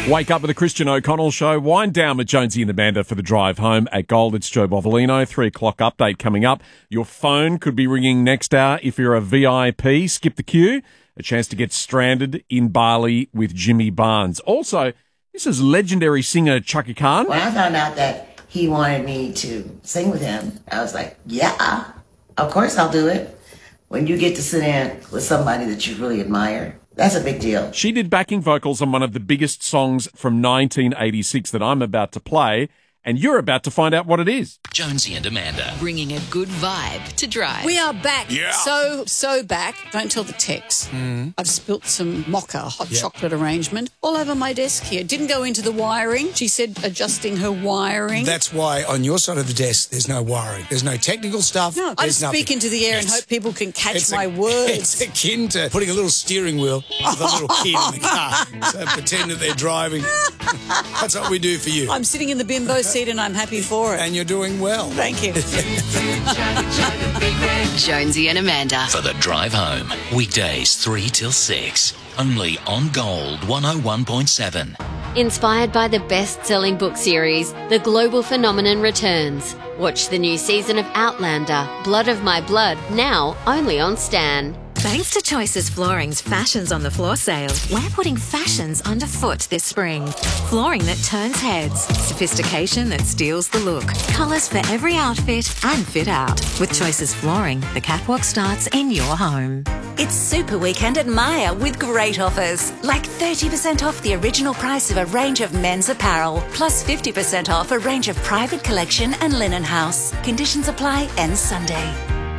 Wake up with the Christian O'Connell Show. Wind down with Jonesy and Amanda for the drive home at Gold. It's Joe Bovolino. 3 o'clock update coming up. Your phone could be ringing next hour if you're a VIP. Skip the queue. A chance to get stranded in Bali with Jimmy Barnes. Also, this is legendary singer Chaka Khan. When I found out that he wanted me to sing with him, I was like, yeah, of course I'll do it. When you get to sit in with somebody that you really admire, that's a big deal. She did backing vocals on one of the biggest songs from 1986 that I'm about to play, and you're about to find out what it is. Jonesy and Amanda. Bringing a good vibe to drive. We are back. Yeah. So back. Don't tell the Tex. I've spilt some mocha hot chocolate arrangement all over my desk here. Didn't go into the wiring. She said adjusting her wiring. That's why on your side of the desk, there's no wiring. There's no technical stuff. No, I just speak into the air and hope people can catch my words. It's akin to putting a little steering wheel with a little kid in the car. So pretend that they're driving. That's what we do for you. I'm sitting in the bimbo seat and I'm happy for it. And you're doing well. Thank you. Jonesy and Amanda. For the drive home. Weekdays 3 till 6. Only on Gold 101.7. Inspired by the best-selling book series, The Global Phenomenon returns. Watch the new season of Outlander, Blood of My Blood, now only on Stan. Thanks to Choices Flooring's Fashions on the Floor sale, we're putting fashions underfoot this spring. Flooring that turns heads, sophistication that steals the look, colours for every outfit and fit out. With Choices Flooring, the catwalk starts in your home. It's Super Weekend at Myer with great offers, like 30% off the original price of a range of men's apparel, plus 50% off a range of private collection and linen house. Conditions apply, ends Sunday.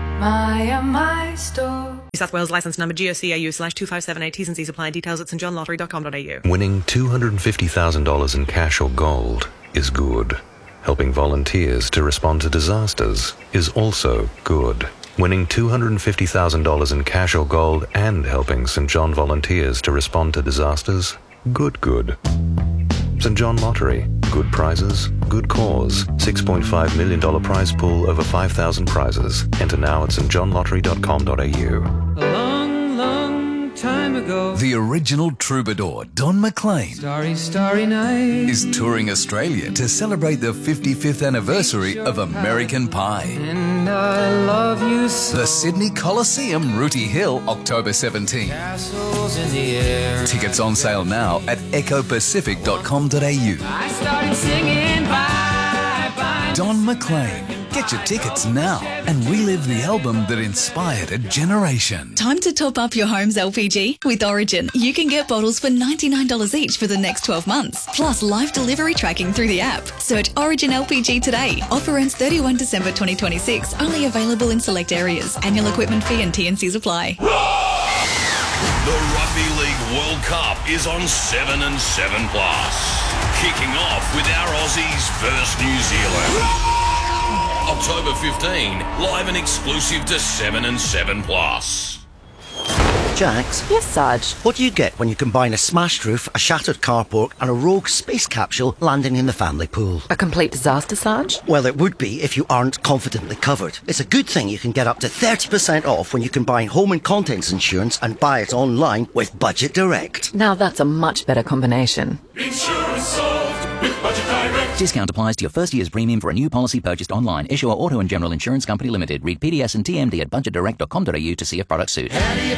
My store. New South Wales licence number GOCAU/2578. T's and C's apply. Details at stjohnlottery.com.au. Winning $250,000 in cash or gold is good. Helping volunteers to respond to disasters is also good. Winning $250,000 in cash or gold and helping St John volunteers to respond to disasters, good. St John Lottery. Good prizes, good cause. $6.5 million prize pool, over 5,000 prizes. Enter now at stjohnlottery.com.au. A long time ago. The original troubadour, Don McLean, Starry night. is touring Australia to celebrate the 55th anniversary of American Pie. And I love you so. The Sydney Coliseum, Rooty Hill, October 17. Castles in the air. Tickets on sale now at ecopacific.com.au. I started singing bye bye. Don McLean. Get your tickets now and relive the album that inspired a generation. Time to top up your home's LPG with Origin. You can get bottles for $99 each for the next 12 months, plus live delivery tracking through the app. Search Origin LPG today. Offer ends 31 December 2026. Only available in select areas. Annual equipment fee and T&Cs apply. The Rugby League World Cup is on 7 and 7 Plus. Kicking off with our Aussies versus New Zealand. October 15, live and exclusive to 7 and 7 Plus. Jax? Yes, Sarge? What do you get when you combine a smashed roof, a shattered carport and a rogue space capsule landing in the family pool? A complete disaster, Sarge? Well, it would be if you aren't confidently covered. It's a good thing you can get up to 30% off when you combine home and contents insurance and buy it online with Budget Direct. Now that's a much better combination. Insurance solved with Budget Direct. Discount applies to your first year's premium for a new policy purchased online. Issuer Auto and General Insurance Company Limited. Read PDS and TMD at budgetdirect.com.au to see if products suit. How do you